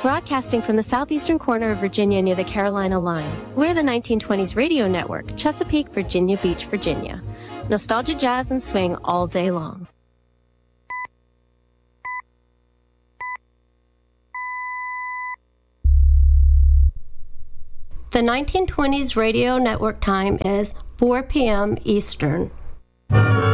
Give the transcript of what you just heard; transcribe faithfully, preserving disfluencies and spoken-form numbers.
Broadcasting from the southeastern corner of Virginia near the Carolina line, we're the nineteen twenties Radio Network, Chesapeake, Virginia Beach, Virginia. Nostalgia, jazz, and swing all day long. The nineteen twenties Radio Network time is four p m Eastern.